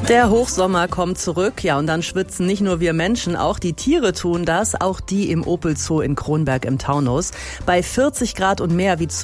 Der Hochsommer kommt zurück, ja, und dann schwitzen nicht nur wir Menschen, auch die Tiere tun das, auch die im Opel Zoo in Kronberg im Taunus. Bei 40 Grad und mehr, wie